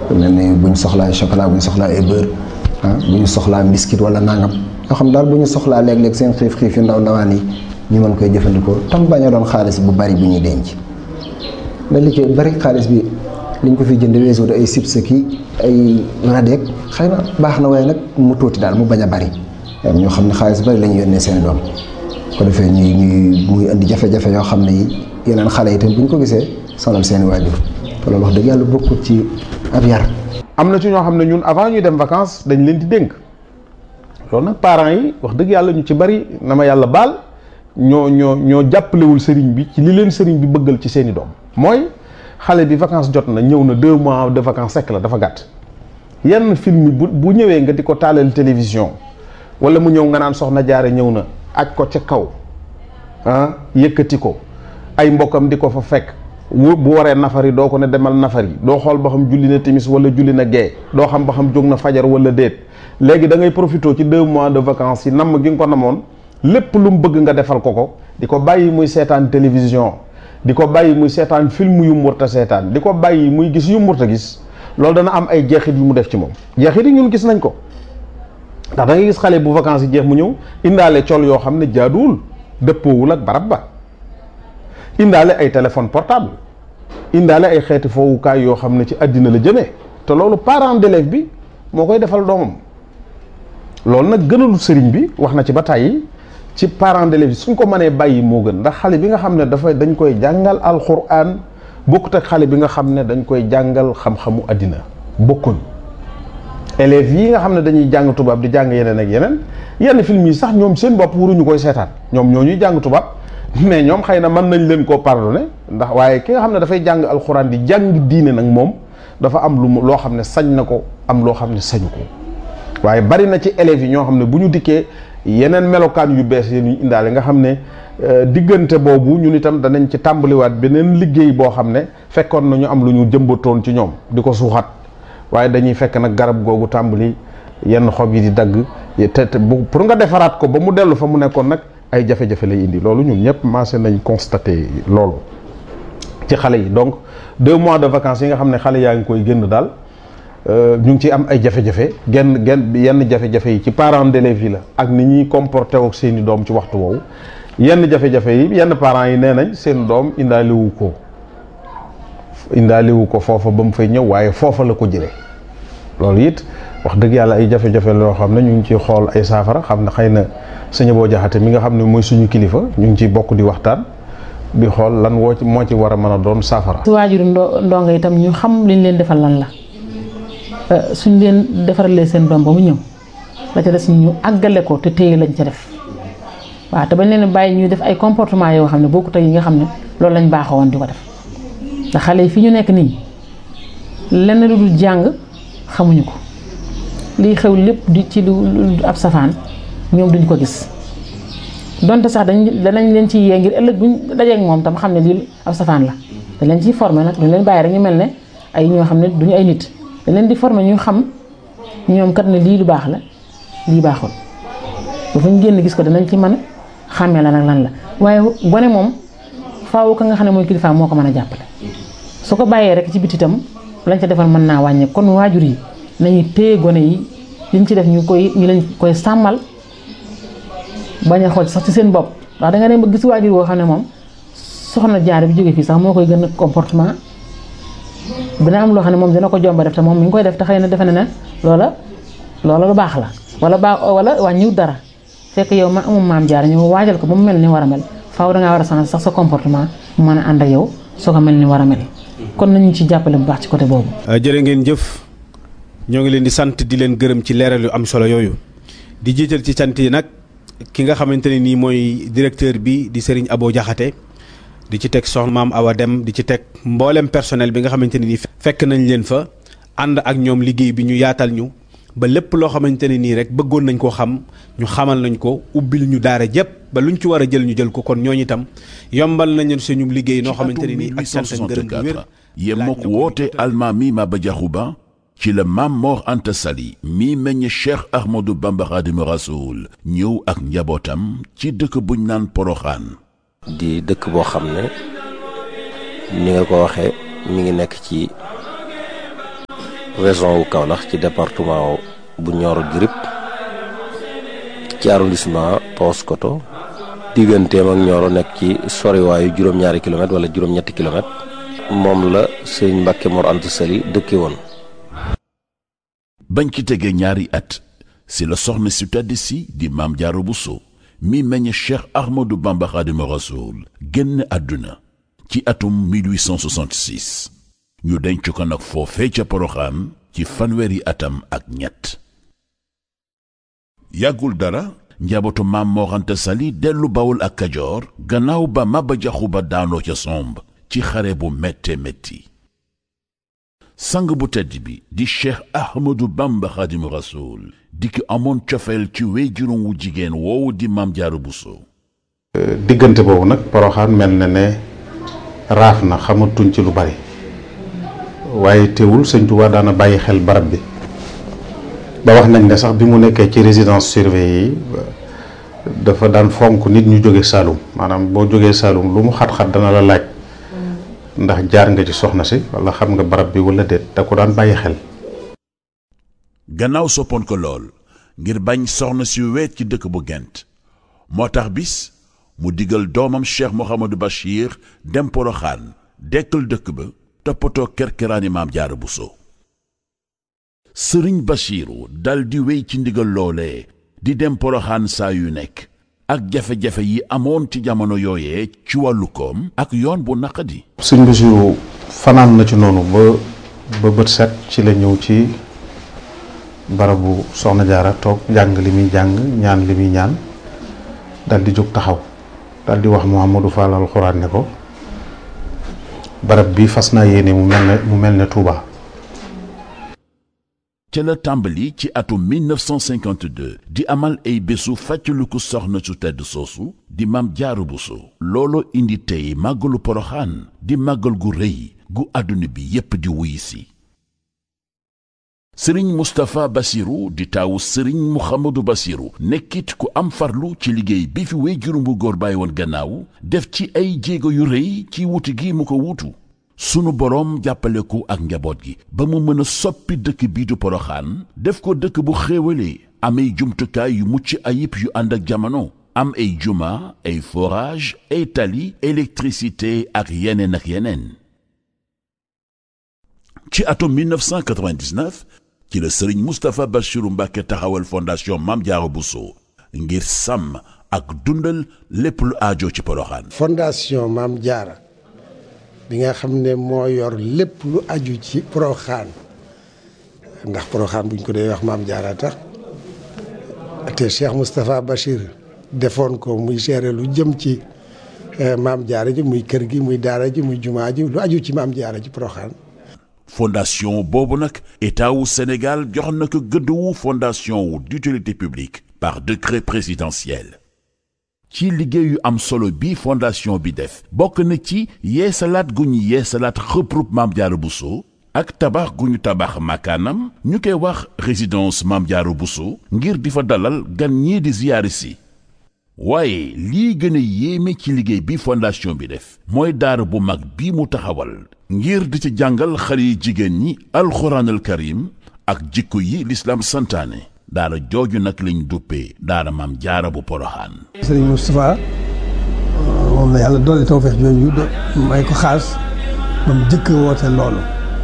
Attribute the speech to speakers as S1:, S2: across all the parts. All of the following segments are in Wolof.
S1: mel ni bu ñu soxlaa chocolat bu ñu soxlaa ay beurre bu ñu soxlaa biscuit wala nangam yoo xam daal bu ñu soxlaa léeg-léeg seen xiif yu ndaw ndawaan yi ñu mën koy jëfandikoo tam bañ a doon xaalis bu bari bu ñuy denc. ndax li ci bari xaalis bi liñ ko fi jënd weesu ay chips ki ay radeek xëy na baax na waaye nag mu tuuti daal mu bañ a bari ñoo xam ne xaalis bari la ñu yónnee seen doom ko defee ñuy muy indi jafe-jafe yoo xam ne yi yeneen xale yi tam bu ñu ko gisee sonal seen i waajur te loolu wax dëgg yàlla bokkut ci ab yar.
S2: am na ci ñoo xam ne ñun avant ñuy dem vacances dañ leen di dénk loolu nag parents yi wax dëgg yàlla ñu ci bari na ma yàlla baal ñoo jàppalewul sëriñ bi ci li leen sëriñ bi bëggal ci seen i doom. mooy xale bi vacances jot na ñëw na 2 mois de vacances sekk la dafa gàtt yenn film bu ñëwee nga di ko taalal télévision wala mu ñëw nga naan soxna jaare ñëw na aj ko ca kaw yëkkati ko ay mbokkam di ko fa fekk bu waree nafari doo ko ne demal nafari doo xool ba xam julli na timis wala julli na gee doo xam ba xam jóg na fajar wala déet léegi da ngay profité ci 2 mois de vacances yi namm gi nga ko namoon lépp lu mu bëgg nga defal ko di ko bàyyi muy seetaan télévision di ko bàyyi muy seetaan film yu mu warta seetaan di ko bàyyi muy gis yu mu warta gis loolu dana am ay jeexit yu mu def ci moom jeexit yi ñun gis nañ ko ndax da ngay gis xale bu vacances yi jeex mu ñëw indaale col yoo xam ne jaaduwul dëppoowul ak barab ba indaale ay téléphone portable indaale ay xeeti foowukaay yoo xam ne ci àddina la jëmee te loolu parent d'élève bi moo koy defal doomam loolu nag gënalu sëriñ bi wax na ci ba tàyyi ci parents d'élèves suñ ko mënee bàyyi moo gën ndax xale bi nga xam ne dañ koy jàngal alxuraan bokkut ak xale bi nga xam ne dañ koy jàngal xam-xamu àddina bokkuñ élèves yi nga xam ne dañuy jàng tubaab di jàng yeneen ak yenn film yi sax ñoom seen bopp waruñu koy seetaan ñoom ñoo ñuy jàng tubaab mais ñoom xëy na mën nañ leen koo pardonné ndax waaye ki nga xam ne dafay jàng alxuraan di jàng diine nag moom dafa am loo xam ne sañ na ko am loo xam ne sañu ko waaye bari na ci élèves yi ñoo xam ne bu ñu dikkee yeneen melokaan yu bees yi ñu indaale nga xam ne diggante boobu ñun itam danañ ci tàmbaliwaat beneen liggéey boo xam ne fekkoon na ñu am lu ñu jëmbatoon ci ñoom di ko suuxat waaye dañuy fekk nag garab googu tàmbali yenn xob yi di dagg te pour nga defaraat ko ba mu dellu fa mu nekkoon nag ay jafe-jafe lay indi loolu ñun ñëpp commencé nañ constaté loolu ci xale yi donc 2 mois de vacances yi nga xam ne xale yaa ngi koy génn daal ñu ngi ciy am ay jafe-jafe yenn jafe-jafe yi ci parents d'élèves yi la ak ni ñuy comporté ak seeni doom ci waxtu woowu yenn jafe-jafe yi yenn parents yi nee nañ seen doom indaaliwu ko foofa ba mu fay ñëw waaye foofa la ko jëlee loolu it wax dëgg yàlla ay jafe-jafe loo xam ne ñu ngi ciy xool ay saafara xam ne xëy na sëñ Abo Jaxate mi nga xam ne mooy suñu kilifa ñu ngi ciy bokk di waxtaan di xool lan moo ci war a mën a doon saafara.
S3: su waajuru ndongo itam ñu xam liñ leen defal lan la suñ leen defaralee seen doom ba mu ñëw la ca des ñu àggale ko te téye lañ ca def waaw te bañ leen bàyyi ñuy def ay comportement yoo xam ne bokkut ak yi nga xam ne loolu lañ baaxoon di ko def ndax xale yi fi ñu nekk nii lenn lu dul jàng xamuñu ko liy xew lépp di ci lu ab safaan ñoom duñ ko gis donte sax danañ leen ci yee ngir ëllëg buñ dajeek moom tam xam ne lii ab safaan la dañ leen ciy formé nag duñ leen bàyyi rek ñu mel ne ay ñoo xam ne duñu ay nit dañ leen di formé ñu xam ñoom kat ne lii lu baax la lii baaxul bu fa ñu génn gis ko danañ ci mën a xàmmee la nag lan la waaye gone moom faaw ka nga xam ne mooy kilifa moo ko mën a jàppale su ko bàyyee rek ci biti itam lañ ca defal mën naa wàññi kon waajur yi nañu téye gone yi liñ ci def ñu leen koy sàmmal bañ a xool sax ci seen bopp ndax da nga dem ba gis waajur woo xam ne moom soxna jaar bi jóge fii sax moo koy gën a comportement dina am loo xam ne moom dina ko jomba def te moom mi ngi koy def te xëy na defe na ne loola lu baax la wala wàññiwut dara fekk yow ma amum maam jaar ñu waajal ko ba mu mel ni war a mel faaw dangaa war a changer sax sa comportement mu mën a ànd ak yow soo ko mel ni war a mel kon nañu ci jàppale bu baax ci côté boobu.
S4: jërë ngeen jëf ñoo ngi leen di sant di leen gërëm ci leeral yu am solo yooyu di jiital ci cant yi nag ki nga xamante ne nii mooy directeur bi di Serigne Abo Jaxate di ci teg soxna maam Awa Dem di ci teg mboolem personnel bi nga xamante ne nii fekk nañ leen fa ànd ak ñoom liggéey bi ñu yaatal ñu ba lépp loo xamante ne nii rek bëggoon nañ koo xam ñu xamal nañ ko ubbil ñu daara jëpp ba luñ ci war a jël ñu jël ko kon ñooñu itam yombal nañu suñu liggéey noo xamante ne nii ak sant ak ngërëm gu wér
S5: yemook woote almaami Maba Diakhou Ba ci la Maam Mor Anta Sali mi meññ Cheikh Ahmadou Bamba Khadimu Rasoul ñëw ak njabootam ci dëkk buñ naan Poroxaan
S6: di dëkk boo xam ne ni nga ko waxee mi ngi nekk ci région wu Kaolack ci département bu Nioro du Rip ci arrondissement Paoskoto digganteem ak Nioro nekk ci soriwaayu juróom-ñaari kilomètre wala juróom-ñetti kilomètre moom la sëriñ Mbàkke Mor Anta Sali dëkke woon.
S5: bañ ci tegee ñaari at si la soxna si tedd si di Maam Jaara Buso mi meññ Cheikh Ahmadou Bamba Xaadimu Rasuul génn àdduna ci atum 1866 ñu denc ko nag foofee ca Poroxaan ci fanweeri atam ak ñett. yàggul dara njabootu Maam Mor Anta Sali dellu Bawol ak Kajoor gannaaw ba Maba Jaxu Ba daanoo ca somb ci xare bu métte métti. sang bu tedd bi di Cheikh Ahmadou Bamba Xaadimu Rasuul di ki amoon cofeel ci wéyjuróom wu jigéen woowu di Maam Jaara Buso.
S2: diggante boobu nag Poroxaan mel na ne raaf na xamatuñ ci lu bari waaye teewul sëñ Tuubaa daana bàyyi xel barab bi ba wax nañ ne sax bi mu nekkee ci résidence surveillée yi dafa daan fonk nit ñu jóge Saalum maanaam boo jógee Saalum lu mu xat-xat dana la laaj ndax jaar nga ci soxna si wala xam nga barab bi wala déet da ko daan bàyyi xel.
S5: gannaaw soppoon ko lool ngir bañ soxna si weet ci dëkk bu Gent moo tax bis mu digal doomam Cheikh Mouhamadou Bachir dem Poroxaan dekkal dëkk ba toppatoo kerkeraani Maam Jaara Buso. sëriñ Bachiru dal di wéy ci ndigal loolee di dem Poroxaan saa yu nekk ak jafe-jafe yi amoon ci jamono yooyee ci wàllu koom ak yoon bu naqadi.
S2: sëñ Bachiru fanaan na ci noonu ba bët set ci la ñëw ci barabu soxna Jaara toog jàng li muy jàng ñaan li muy ñaan dal di jóg taxaw dal di wax Mouhamadou Fall alxuraan ne ko barab bi fas naa yéene mu mel ne Touba.
S5: ca la tàmbali ci atum 1952 di amal ay bésu fàttaliku soxna su tedd soosu di Maam Jaara Buso. looloo indi tey màggalu Poroxaan di màggal gu rëy gu àdduna bi yépp di wuy si. sëriñ Moustapha Bassirou di taawu sëriñ Mouhamadou Bassirou nekkit ku am farlu ci liggéey bi fi wéyjuram bu góor bàyyi woon gannaaw def ci ay jéego yu rëy ci wuti gi mu ko wuutu. sunu boroom jàppale ko ak njaboot gi ba mu mën a soppi dëkk bii du Poroxaan def ko dëkk bu xéewalee am ay jumtukaay yu mucc ayib yu ànd ak jamono am ay juma ay forage ay tali électricité ak yeneen. ci atum 1999 ci la sëriñ Moustapha Bassirou Mbacké taxawal fondation Maam Jaara Buso ngir sàmm ak dundal lépp lu aajo ci Poroxaan.
S7: fondation Maam Jaara bi nga xam ne moo yor lépp lu aju ci Poroxaan ndax Poroxaan buñ ko dee wax Maam Jaara tax te Cheikh Moustapha Bachir defoon ko muy gérer lu jëm ci Maam Jaara ji muy kër gi muy daara ji muy jumaa ji lu aju ci Maam Jaara ji Poroxaan.
S5: fondation boobu nag état wu Sénégal jox na ko gëdd wu fondation wu d'utilité publique par décret présidentiel. ci liggéey yu am solo bi fondation bi def bokk na ci yeesalaat gu ñu yeesalaat xëprub Maam Jaara Buso ak tabax gu ñu tabax makaanam ñu koy wax résidence Maam Jaara Buso ngir di fa dalal gan ñii di ziyaari si. waaye lii gën a yéeme ci liggéey bi fondation bi def mooy daara bu mag bi mu taxawal ngir di ci jàngal xale yi jigéen ñi alxuraanal karim ak jikko yi lislaam santaane. daara jooju nag lañ duppee daara Maam Jaara bu Poroxaan.
S8: sëriñ Moustapha moom la yàlla doole tawfeex jooju may ko xaas ba mu jëkk woote loolu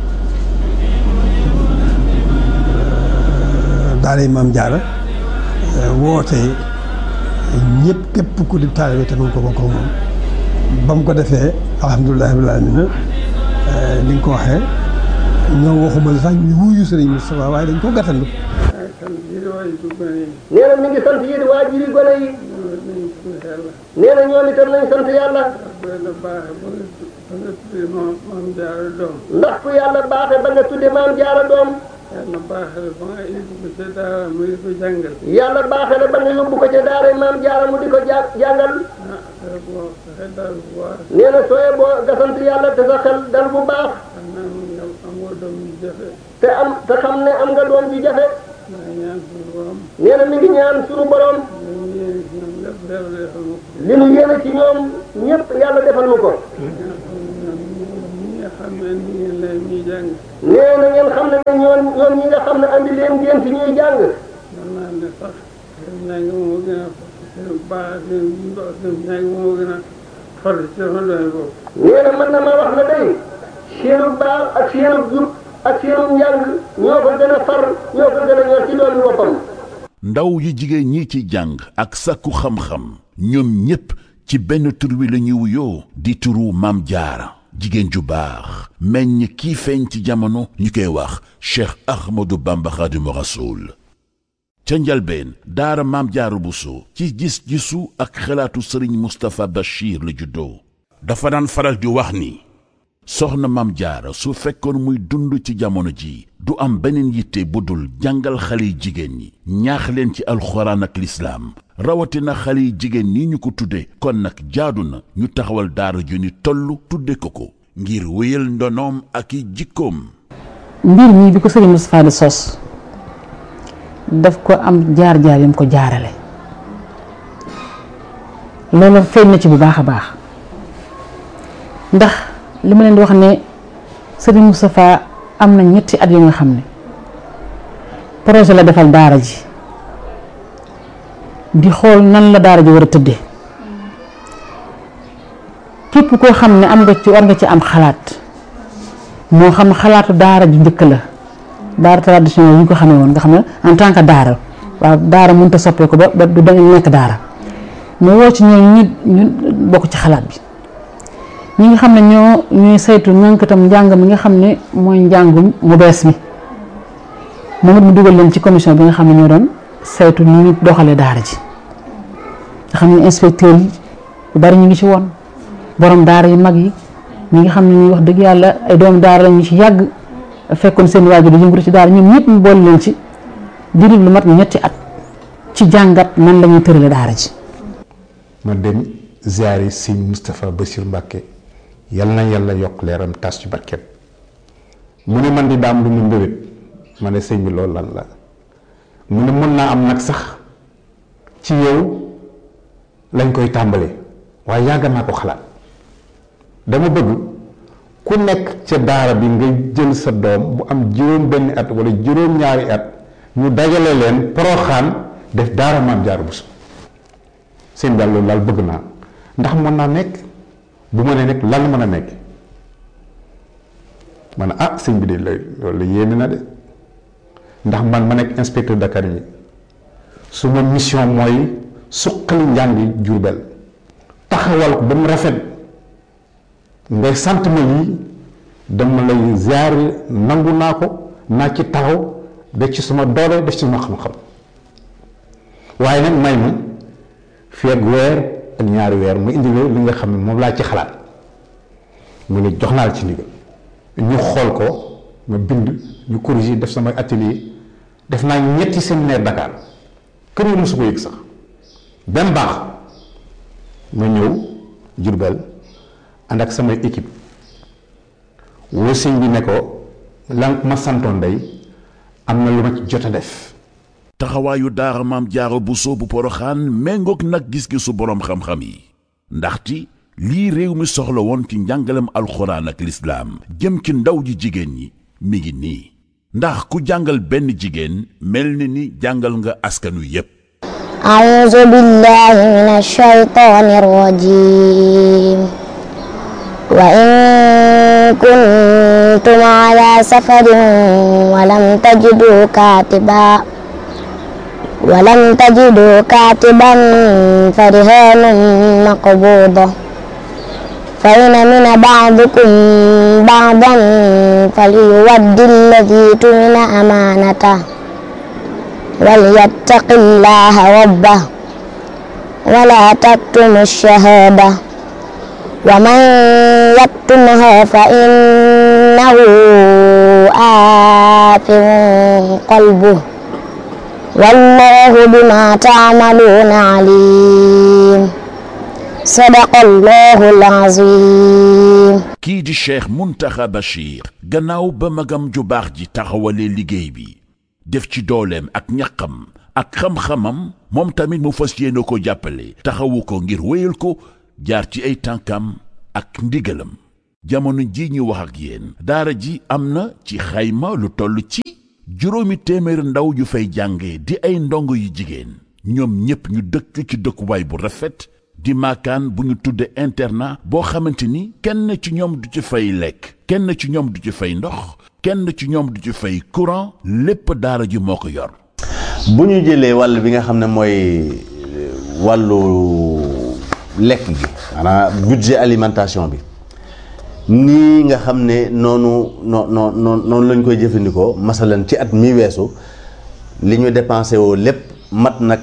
S8: daara Maam Jaara woote ñëpp képp ku di taalibe te ko bokk moom ba mu ko defee alhamdulilah rabbil aalamiina ni nga ko waxee ñoo waxuma la sax ñu wuyu sëriñ Moustapha waaye dañ ko gàttandu.
S9: nee na mi ngi sant yéen waajuri gone yi. nee na ñoom itam nañ sant yàlla. ndax ku yàlla baaxe ba nga tudde Maam Jaara doom. yàlla baaxe la ba nga yóbbu ko ca daara mu di ko jàngal. yàlla baaxe la ba nga yóbbu ko ca daara Maam Jaara mu di ko jàngal. nee na sooy boo nga sant yàlla te sa xel dal bu baax. te xam ne am nga doom ji jafe. nee na mi ngi ñaan sunu borom. li nu yéene ci ñoom ñëpp yàlla defal nu ko. nee na ngeen xam ne seen gént ñuy jàng.
S10: mën naa ne sax seen njàng moo gën a seen baax seen njàng moo gën a farlu ci sama doole boobu.
S9: nee na mën na ma wax na day seenu baax ak seenu jub ak seenu njàng ñoo ko gën a far ñoo ko gën a ñor ci doolu boppam.
S5: ndaw yu jigéen ñi ci jàng ak sàkku xam-xam ñoom ñépp ci benn tur wi la ñuy wuyoo di turu Maam Jaara jigéen ju baax meññ kii feeñ ci jamono ñu koy wax Cheikh Ahmadou Bamba Khadimu Rasoul ca njalbeen daara Maam Jaara Buso ci gis-gisu ak xalaatu Sëriñ Moustapha Bachir la juddoo dafa daan faral di wax ni soxna Maam Jaara su fekkoon muy dund ci jamono ji du am beneen yitte bu dul jàngal xale yi jigéen ñi ñaax leen ci alxuraan ak lislaam rawatina xale yi jigéen ñi ñu ko tudde kon nag jaadu na ñu taxawal daara ju ni toll tudde ko ngir wéyal ndonoom ak i jikkoom.
S3: mbir mi bi ko Sëriñ Moustapha di sos daf ko am jaar-jaar yam ko jaarale loolu feeñ na ci bu baax a baax ndax li ma leen di wax ne Sëriñ Moustapha am na ñetti at yu nga xam ne projet la defal daara ji di xool nan la daara ji war a tëddee képp koo xam ne am nga ci war nga ci am xalaat moo xam xalaatu daara ju njëkk la daara traditionnel yi ñu ko xamee woon nga xam ne en tant que daara waaw daara mënut a soppee ko ba du nekk daara mu woo ci ñooñu ñu bokk ci xalaat bi ñi nga xam ne ñooy saytu nankatam njàng mi nga xam ne mooy njàngum mu bees mi moom it mu dugal leen ci commission bi nga xam ne ñoo doon saytu ni ñu doxalee daara ji nga xam ne inspecteur yi bu bari ñu ngi ci woon borom daara yu mag yi ñi nga xam ne ñuy wax dëgg yàlla ay doomu daara la ñu ci yàgg fekkoon seen waajur di yëngatu ci daara ñoom ñëpp mu boole leen ci diiru lu mat ñetti at ci jàngat nan la ñuy tërale daara ji.
S11: ma dem ziyaari Sëñ Moustapha Bassirou Mbacké yal na yàlla yokk leeram tas ci barkeem mu ne man di daam lu mu mbébét ma ne sëñ bi loolu lan la mu ne mën naa am nag sax ci yow lañ koy tàmbalee waaye yàgg naa ko xalaat dama bëgg ku nekk ca daara bi nga jël sa doom bu am juróom benn at wala juróom ñaari at ñu dajale leen Poroxaan def daara Maam Jaara Buso seen daal loolu daal bëgg naa ndax mën naa nekk bu ma nee nekk lan mën a nekk ma ne ah sëñ bi de loolu yéeme na de ndax man ma nekk inspecteur Dakar yi suma mission mooy suqali njàngi Jurbel taxawal ko ba mu rafet ngay sant ma lii dama lay ziar nangu naa ko naa ci taxaw def ci suma doole def ci suma xam-xam waaye nag may ma fii ak weer ak ñaari weer mu indi li nga xam ne moom laa ci xalaat mu ne jox naa la ci ndigal ñu xool ko ma bind ñu corriger def sama atelier def naa ñetti séminaire Dakar kër yi mosu ko yëg sax benn baax ma ñëw Jurbel ànd ak samay équipe woo sëñ bi ne ko lan ma santoon day am na lu ma ci jot a def.
S5: taxawaayu daara Maam Jaara Buso bu Poroxaan méngoog nag gis-gisu boroom xam-xam yi ndaxte lii réew mi soxla woon ci njàngalem alxuraan ak lislaam jëm ci ndaw ji jigéen ñi mi ngi nii ndax ku jàngal benn jigéen mel ni jàngal nga askanu yépp.
S12: a'uuzu billaahi mina shaytaani rajiim wa in kuntum alaa safarin walam tajiduu kaatiban farihaanun maqbuuda fa in amina ba'dukum ba'dan falyuwaddi alladii tumina amaanatahu walyattaqi llaaha rabbahu wa laa taktumu shahaada wa man yaktumha fa innahu aathim qalbuhu wallaahu bimaa ta'maluuna aliim sadaqallahul aziim.
S5: kii di Cheikh Mountakha Bachir gannaaw ba magam ju baax ji taxawalee liggéey bi def ci dooleem ak ñaqam ak xam-xamam moom tamit mu fas yéene ko jàppale taxawu ko ngir wéyal ko jaar ci ay tànkam ak ndigalam jamono ji ñu wax ak yéen daara ji am na ci xayma lu toll ci juróomi téeméeri ndaw yu fay jànge di ay ndongo yu jigéen ñoom ñépp ñu dëkk ci dëkkuwaay bu rafet di maakaan bu ñu tudde internat boo xamante ni kenn ci ñoom du ci fay lekk kenn ci ñoom du ci fay ndox kenn ci ñoom du ci fay courant lépp daara ji moo ko yor.
S13: bu ñu jëlee wàll bi nga xam ne mooy wàllu lekk gi maanaam budget alimentation bi nii nga xam ne noonu lañ koy jëfandikoo masalan ci at mi weesu li ñu dépensé woo lépp mat na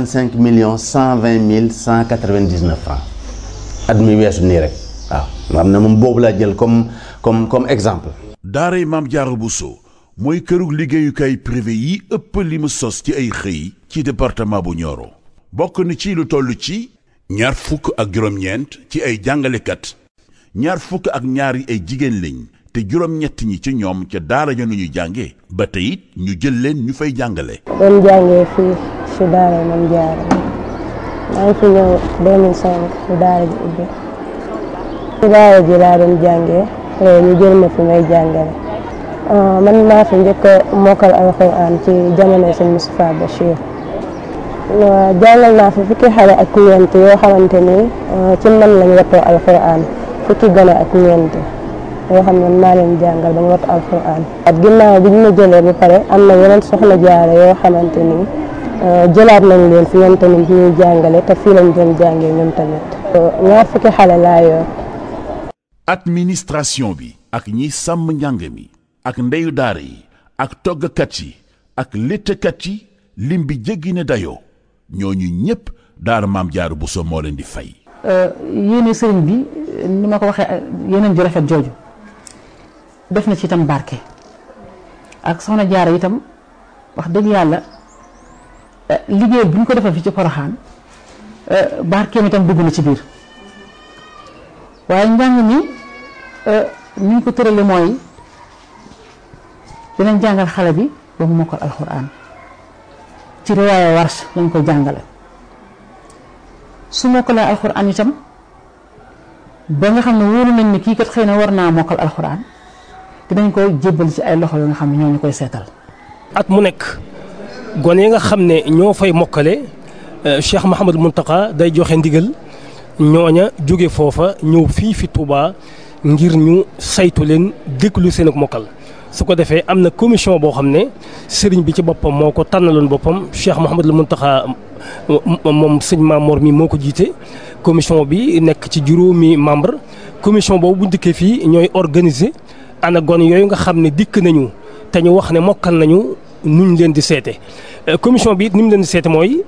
S13: 85,120,199 francs at mi weesu nii rek waaw nga xam ne moom boobu laa jël comme exemple.
S5: daaray Maam Jaara Bousso mooy kërug liggéeyukaay privé yi ëpp li mu sos ci ay xëy ci département bu Nioro bokk na ci lu toll ci 29 ci ay jàngalekat 22 yi ay jigéen lañ te 7 ñi ci ñoom ca daara ja nu ñu jànge ba tey it ñu jël leen ñu fay jàngale.
S14: doon jàngee fii ci daara Maam Jaara maa ngi fi ñëw 2005 ci daara ji ubbi ci daara ji laa doon jàngee ñu jël ma fi may jàngale man maa fi njëkk a mokkal alxuraan ci jamono sëñ Moustapha Bachir jàngal naa fi fukki xale ak ñeent yoo xamante ni ci man lañ wattoo alxuraan fukki gone ak ñeent yoo xam ne maa leen jàngal ba ñu wattu alxuraan at ginnaaw bi ñu ma jëlee ba pare am na yeneen soxna jaare yoo xamante ni jëlaat nañ leen fi ñoom tamit ñuy jàngale te fii lañ doon jàngee ñoom tamit 2 fukki xale laa yor.
S5: administration bi ak ñi sàmm njàng mi ak ndeyu daara yi ak toggkat yi ak léttkat yi lim bi jéggi ne dayoo ñooñu ñépp daara Maam Jaara Bousso moo leen di fay.
S3: yéene sëriñ bi ni ma ko waxee yeneen ju rafet jooju def na ci itam barke ak soxna Jaara itam wax dëgg yàlla liggéey bu ñu ko defal fi ci Poroxaan barkeem itam dugg na ci biir waaye njàng mi ni ñu ko tërale mooy dinañ jàngal xale bi ba mu mokkal alxuraan ci riwaaya Warsh lañ koy jàngale su mokkalee alxuraan itam ba nga xam ne wóolu nañ ne kii kat xëy na war naa mokkal alxuraan dinañ koy jébbal ci ay loxo yoo nga xam ne ñoo ñu koy seetal.
S15: at mu nekk gone yi nga xam ne ñoo fay mokkale Cheikh Mouhamadou Mountakha day joxe ndigal ñooña jóge foofa ñëw fii fi Touba ngir ñu saytu leen déglu seen ak mokkal su ko defee am na commission boo xam ne sëriñ bi ci boppam moo ko tànnaloon boppam Cheikh Mouhamadou Mountakha moom sëñ Mamour mi moo ko jiite commission bi nekk ci juróomi membre commission boobu bu dikkee fii ñooy organiser ana gone yooyu nga xam ne dikk nañu te ñu wax ne mokkal nañu nuñ leen di seete commission bi it ni mu leen di seete mooy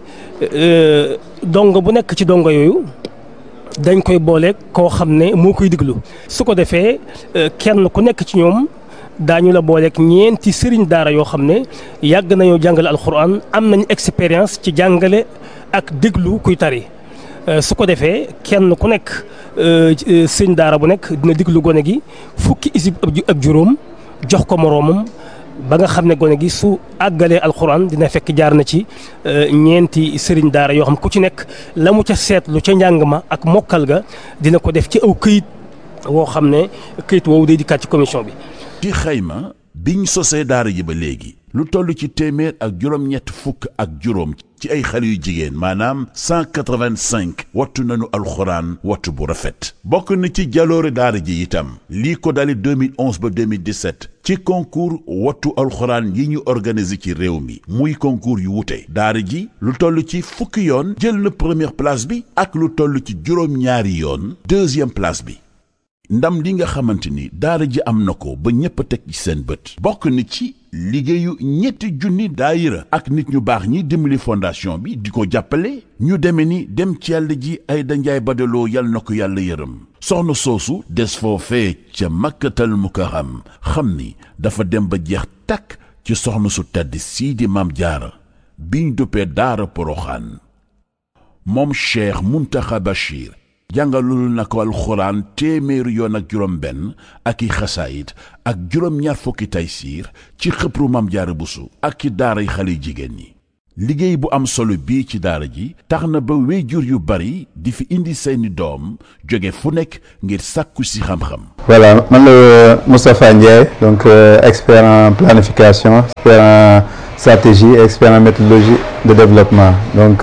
S15: dongo bu nekk ci dongo yooyu dañ koy boole koo xam ne moo koy diglu su ko defee kenn ku nekk ci ñoom daañu la booleeg ñeenti sëriñ daara yoo xam ne yàgg nañoo jàngale alxuraan am nañu expérience ci jàngale ak déglu kuy tari su ko defee kenn ku nekk sëriñ daara bu nekk dina déglu gone gi fukki isib ak juróom jox ko moroomam ba nga xam ne gone gi su àggalee alxuraan dina fekk jaar na ci ñeenti sëriñ daara yoo xam ku ci nekk la mu ca seetlu ca njàng ma ak mokkal ga dina ko def ci aw këyit woo xam ne këyit woowu day dikkaat ci commission bi.
S5: ci xayma biñ sosee daara ji ba léegi lu toll ci téeméer ak juróom-ñett fukk ak juróom ci ay xale yu jigéen maanaam 185 wattu nañu alxuraan wattu bu rafet bokk na ci jaloore daara ji itam lii ko dali 2011 ba 2017 ci concours wattu alxuraan yi ñu organisé ci réew mi muy concours yu wute daara ji lu toll ci fukki yoon jël na première place bi ak lu toll ci juróom-ñaari yoon deuxième place bi ndam li nga xamante ni daara ji am na ko ba ñépp a teg ci seen bët bokk na ci liggéeyu 2,000 daayira ak nit ñu baax ñi dimbali fondation bi di ko jàppale ñu deme ni dem ci yàlla ji Ayda Njaay Badaloo yal na ko yàlla yërëm soxna soosu des foofee ca Makkatal Mukarram xam ni dafa dem ba jeex takk ci soxna su tedd sii di Maam Jaara biñ duppee daara Poroxaan moom Cheikh Mountakha Bachir jàngalul na ko alxuraan téeméeri yoon ak juróom benn ak i xasaayit ak juróom-ñaar fukki taysiir ci xëpru Maam Jaara Buso ak ci daaray xale jigéen ñi liggéey bu am solo bii ci daara ji tax na ba waajur yu bari di fi indi seeni doom jóge fu nekk ngir sàkku si xam-xam.
S16: Voilà, man la Moustapha Ndiaye, donc expert en planification, expert en stratégie, expert en méthodologie de développement. Donc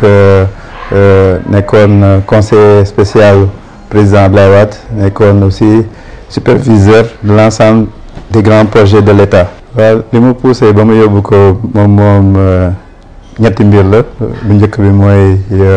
S16: nekkoon conseiller spécial président Abdoulaye Wade, nekkoon aussi superviseur de l'ensemble des grands projets de l'État. waaw li ma poussé ba ma yóbbu ko moom ñetti mbir la bu njëkk bi mooy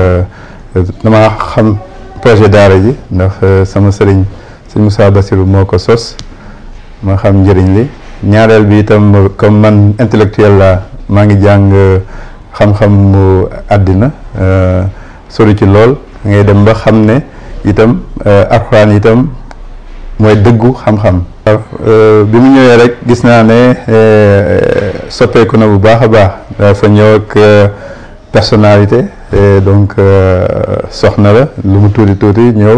S16: dama xam projet daara ji ndax sama sëriñ sëñ Moussa Bassirou moo ko sos ma xam njëriñ li ñaareel bi itam comme man intellectuel la maa ngi jàng xam-xam mu àddina sori ci lool ngay dem ba xam ne itam alxuraan itam mooy dëggu xam-xam. bi mu ñëwee rek gis naa ne soppeeku na bu baax a baax dafa ñëw ak personnalité donc soxna la lu mu tuuti tuuti ñëw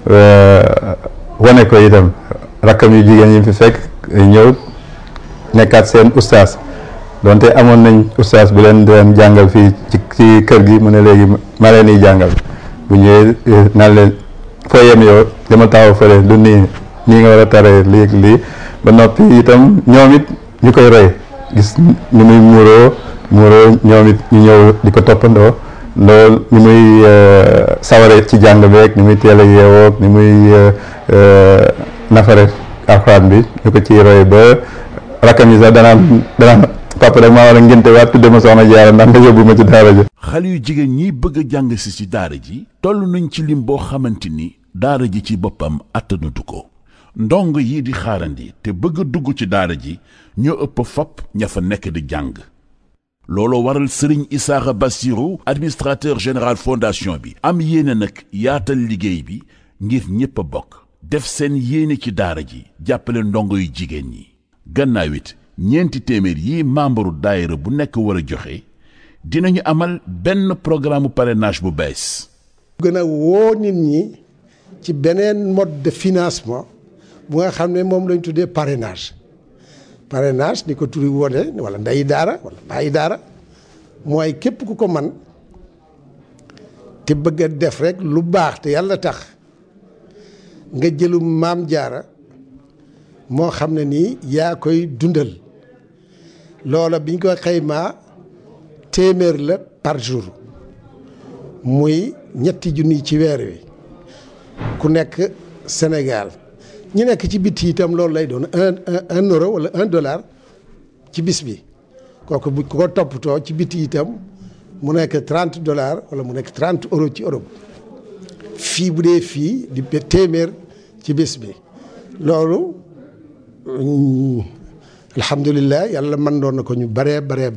S16: wane ko itam rakkam yu jigéen ñi fi fekk ñëw nekkaat seen ustaas donte amoon nañ ustaas bu leen doon jàngal fii ci kër gi mu ne léegi ma leen di jàngal bu ñëwee naan leen foo yem yow dama taxaw fële lu nii nga war a taree lii ba noppi itam ñoom it ñu koy roy gis ni muy muuroo ñoom it ñu ñëw di ko toppandoo loolu ni muy saware ci jàng beeg ni muy teel a yeewoog ni muy nafare alxuraan bi ñu ko ciy roy ba rakkam yi sax danaan papa rek maa war a ngénte waat tudde ma soxna Jaara ndax nga yóbbu ma ci daara ji.
S5: xale yu jigéen ñi bëgg a jàng si ci daara ji toll nañ ci lim boo xamante ni daara ji ci boppam attanatu ko ndong yi di xaarandi te bëgg a dugg ci daara ji ñoo ëpp fopp ña fa nekk di jàng looloo waral Serigne Issakha Bassirou administrateur général fondation bi am yéene nag yaatal liggéey bi ngir ñépp a bokk def seen yéene ci daara ji jàppale ndongo yu jigéen ñi gannaaw it ñeenti téeméer yi membre daayira bu nekk war a joxe dinañu amal benn programme parrainage bu bees.
S7: gën a woo nit ñi ci beneen mode de financement bu nga xam ne moom lañ tuddee parrainage ni ko turi wone wala ndeyi daara wala bàyyi daara mooy képp ku ko man te bëgg a def rek lu baax te yàlla tax nga jëlum maam jaara moo xam ne nii yaa koy dundal loola biñ ko xaymaa téeméer la par jour muy ñetti junni ci weer wi ku nekk Sénégal ñi nekk ci bitti itam loolu lay doon un euro wala $1 ci bis bi kooku bu ko toppatoo ci bitti itam mu nekk $30 wala mu nekk €30 ci Europe fii bu dee fii di téeméer ci bis bi loolu alhamdulilah yàlla mën doon na ko ñu bare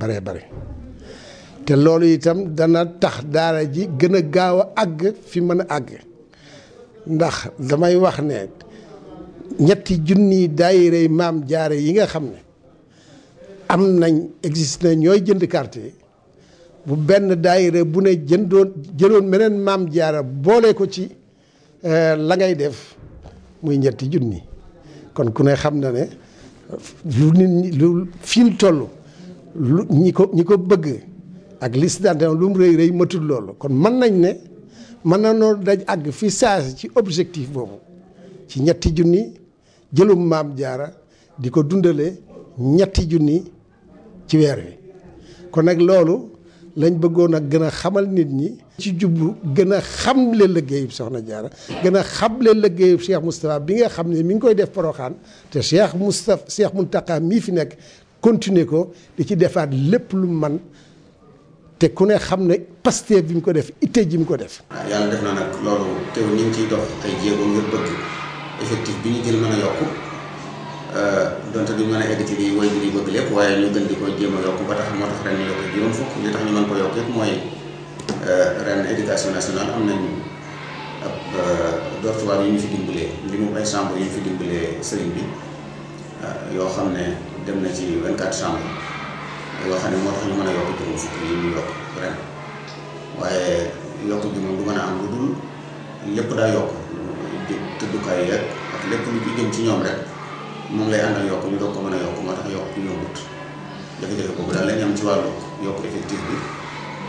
S7: te loolu itam dana tax daara ji gën a gaaw a àgg fi mën a àgg ndax damay wax ne ñetti junni daayira maam jaare yi nga xam ne am nañ existe na ñooy jënd carte yi bu benn daayira bu ne jëloon meneen maam jaara boole ko ci la ngay def muy ñetti junni kon ku ne xam na ne lu nit ñi lu fi mu toll lu ñi ko bëgg ak liste d'adhésion lu mu rëy matul loolu kon mën nañ ne mën na noo daj àgg fi saasi ci objectif boobu ci ñetti junni jëlum maam jaara di ko dundale ñetti junni ci weer wi kon nag loolu lañ bëggoon a gën a xamal nit ñi ci jublu gën a xamle liggéeyub soxna jaara gën a xamle liggéeyub Cheikh Moustapha bi nga xam ne mi ngi koy def Poroxaan te Cheikh Mountakha mii fi nekk continuer ko di ci defaat lépp lu man te ku ne xam ne Pastef bi mu ko def itte ji mu ko def.
S17: yàlla def na nag loolu teew ñu ngi ciy dox ay jéego ngir bëgg effectif bi ñu jël mën a yokku donte duñ mën a egg ci li way bi bëgg lépp waaye ñu gën di ko jéem a yokku ba tax moo tax ren ñu yokk juróom fukk li tax ñu mën ko yokk yëpp mooy ren éducation nationale am nañ ab dortoir yu ñu fi dimbalee li mu ay chambre yu ñu fi dimbalee sëriñ bi yoo xam ne dem na ci 24 chambres yoo xam ne moo tax ñu mën a yokk juróom fukk yi ñu yokk ren waaye yokk bi moom du mën a am lu dul lépp daa yokk tëddukaay yeeg ak lépp lu jëm ci ñoom rek moom lay àndal yokk ñu doog ko mën a yokk moo tax yokk bi yombut jafe-jafe boobu daal lañ am ci wàllu yokk effectif bi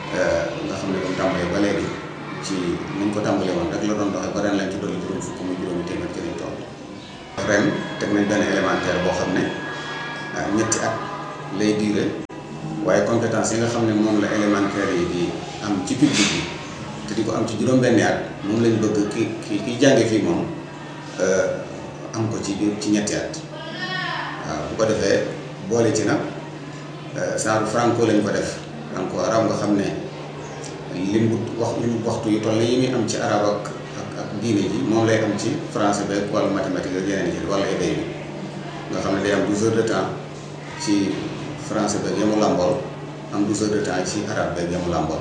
S17: nga xam ne ba mu tàmbalee ba léegi ci niñ ko tàmbalee woon rek la doon doxee ba ren lañ ci dolli juróom fukk muy juróomi téeméer ci lañ toll. ren teg nañ benn élémentaire boo xam ne ñetti at lay diire waaye compétence yi nga xam ne moom la élémentaire yi di am ci public bi te di ko am ci juróom-benni at moom lañ bëgg ki jànge fii moom am ko ci ñetti at waaw bu ko defee boole ci nag genre franco lañ ko def franco arab nga xam ne lim waxtu yu toll yi muy am ci arab ak diine ji moom lay am ci français beeg wàllu mathématique ak yeneen yi wala éday bi nga xam ne day am 12 heures de temps ci français beeg yamu làmbool am 12 heures de temps ci arabe beeg yamu làmbool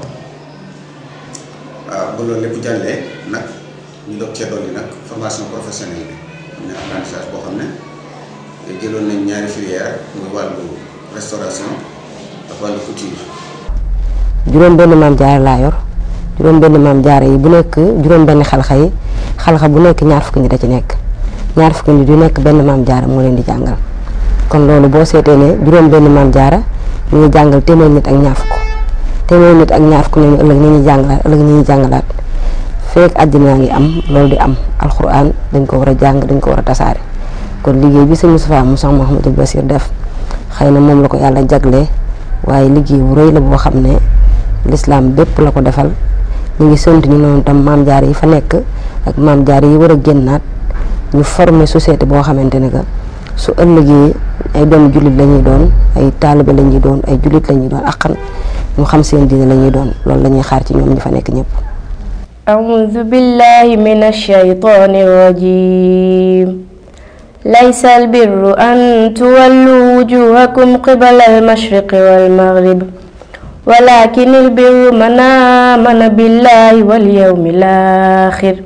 S17: waaw ba loolu lépp jàllee nag ñu doog cee dolli nag formation professionnelle bi am ne apprentissage boo xam ne jëloon nañ ñaari filière muy wàllu restauration ak wàllu couture.
S18: juróom benn maam jaara laa yor juróom benn maam jaara yi bu nekk juróom benn xalxa yi xalxa bu nekk ñaar fukki nit a ci nekk ñaar fukki nit yu nekk benn maam jaara moo leen di jàngal kon loolu boo seetee ne juróom benn maam jaara ñu ngi jàngal téeméer nit ak ñaar fukk téeméer nit ak ñaar fukk ñooñu ëllëg ñu ñuy jàngalaat feek àddina ngi am loolu di am alxuraan dañ ko war a jàng dañ ko war a tasaare kon liggéey bi sëñ Moustapha Moussa Mouhamadou Bassir def xëy na moom la ko yàlla jaglee waaye liggéey bu rëy la boo xam ne l'islam bépp la ko defal ñu ngi sant ñu noonu tam maam jaar yi fa nekk ak maam jaar yi war a génnaat ñu former société boo xamante ne que su ëllëgee ay doomu jullit la ñuy doon ay taalibe la ñuy doon ay jullit la ñuy doon akkan ñu xam seen diine la ñuy doon loolu la ñuy xaar ci ñoom ñi fa nekk ñëpp.
S12: أعوذ بالله من الشيطان الرجيم ليس البر أن تولوا وجوهكم قبل المشرق والمغرب ولكن البر من آمن بالله واليوم الآخر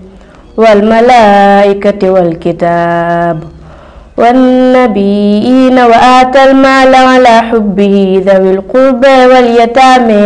S12: والملائكة والكتاب والنبيين وآتى المال على حبه ذوي القربى واليتامى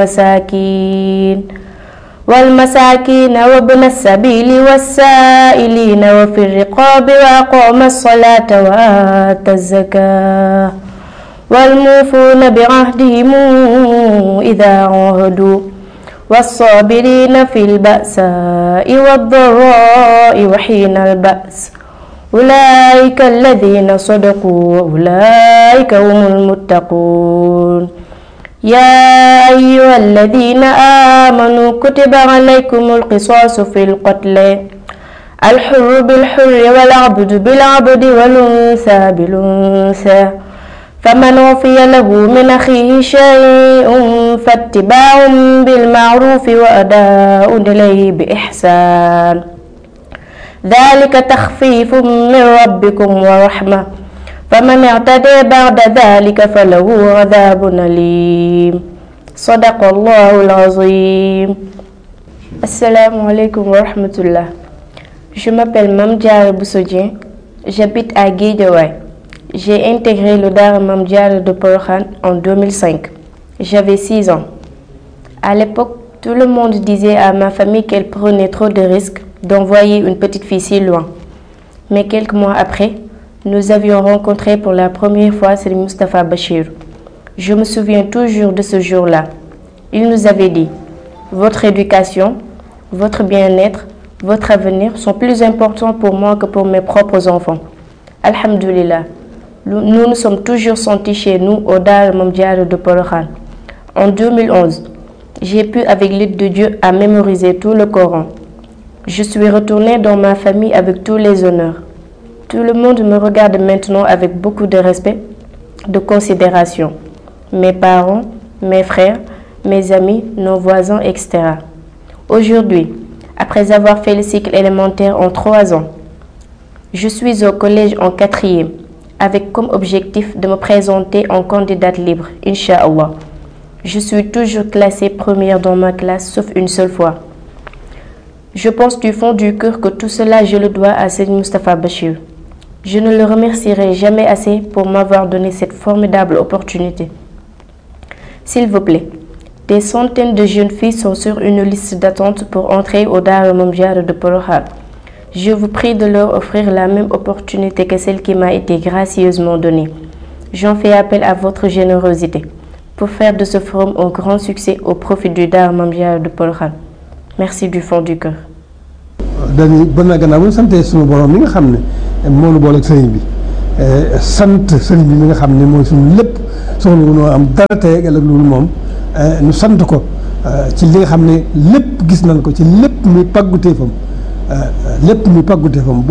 S12: والمساكين وابن السبيل والسائلين وفي الرقاب وأقام الصلاة وآتى الزكاة والموفون بعهدهم إذا عاهدوا والصابرين في البأساء والضراء وحين البأس أولئك الذين صدقوا وأولئك هم المتقون يا أيها الذين آمنوا كتب عليكم القصاص في القتل الحر بالحر والعبد بالعبد والأنثى بالأنثى فمن عفي له من أخيه شيء فاتباع بالمعروف وأداء إليه بإحسان ذلك تخفيف من ربكم ورحمة فمن اعتدى بعد ذلك فله عذاب أليم صدق الله العظيم. Assalamu alaikum wa rahmatullah. Je m'appelle Mame Diarra Bousso Dieng, j'habite à Guédiawaye. J'ai intégré le Daara Mame Diarra de Porokhane en 2005. J'avais 6 ans. À l'époque, tout le monde disait à ma famille qu'elle prenait trop de risques d'envoyer une petite fille si loin. Mais quelques mois après, nous avions rencontré pour la première fois Serigne Moustapha Bachir. Je me souviens toujours de ce jour-là. Il nous avait dit: votre éducation, votre bien-être, votre avenir sont plus importants pour moi que pour mes propres enfants. Alhamdulillah, nous nous sommes toujours sentis chez nous au Daara Mame Diarra de Porokhane. En 2011, j'ai pu avec l'aide de Dieu à mémoriser tout le Coran. Je suis retournée dans ma famille avec tous les honneurs. Tout le monde me regarde maintenant avec beaucoup de respect, de considération. Mes parents, mes frères, mes amis, nos voisins, etc. Aujourd'hui, après avoir fait le cycle élémentaire en 3 ans, je suis au collège en 4e, avec comme objectif de me présenter en candidate libre, Inch'Allah. Je suis toujours classée première dans ma classe, sauf une seule fois. Je pense du fond du cœur que tout cela, je le dois à Serigne Moustapha Bachir. Je ne le remercierai jamais assez pour m'avoir donné cette formidable opportunité. S'il vous plaît, des centaines de jeunes filles sont sur une liste d'attente pour entrer au Daara Mame Diarra de Porokhane. Je vous prie de leur offrir la même opportunité que celle qui m'a été gracieusement donnée. J'en fais appel à votre générosité. pour faire de ce forum un grand succès au profit du Daara Mame Diarra de Porokhane. Merci du fond du cœur.
S8: dañuy ba na gannaaw bu ñu santee suñu borom mi nga xam ne moo nu boole ak sëriñ bi sant sëriñ bi mi nga xam ne mooy suñu lépp soxla wu noo am dara tey ak ëllëg loolu moom nu sant ko ci li nga xam ne lépp gis nañ ko ci lépp muy pàgguteefam ba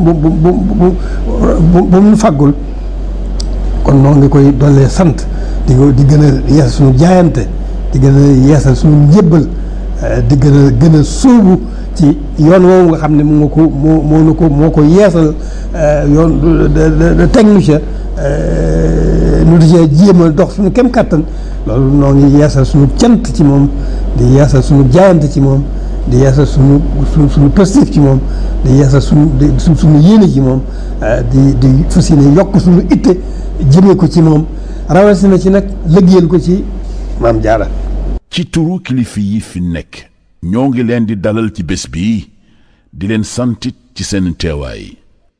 S8: mu ñu fàggul kon noo ngi koy dollee sant di gën a yeesal suñu jaayante di gën a yeesal suñu njébbal di gën a sóobu ci yoon woowu nga xam ne moo ko yeesal yoon teg nu ca nu di cee jéem a dox suñu kem kàttan loolu noo ngi yeesal suñu cant ci moom di yeesal suñu jaayante ci moom di yeesal suñu positif ci moom di yeesal suñu yéene ci moom di fas yéene yokk suñu itte jëmee ko ci moom rawatina ci nag liggéeyal ko ci Maam Jaara.
S5: ci turu kilifa yi fi nekk ñoo ngi leen di dalal ci bés bi di leen santit ci seen teewaay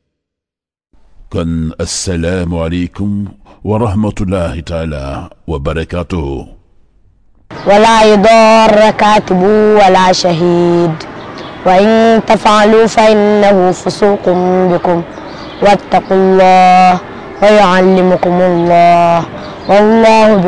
S5: kon assalaamu aleykum wa rahmatullahi taala wa barakaatuhu.
S19: ولا يضار كاتب ولا شهيد وإن تفعلوا فإنه فسوق بكم واتقوا الله ويعلمكم الله والله